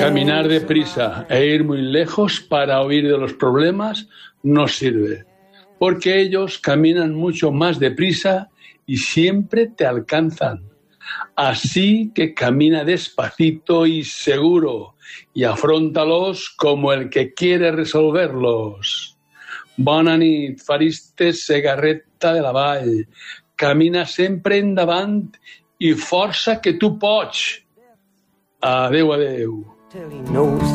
Caminar deprisa e ir muy lejos para huir de los problemas no sirve, porque ellos caminan mucho más deprisa y siempre te alcanzan. Así que camina despacito y seguro y afróntalos como el que quiere resolverlos. Bona nit, Faristes Segarreta de la Vall. Camina sempre endavant i força que tu pots. Adéu, adéu.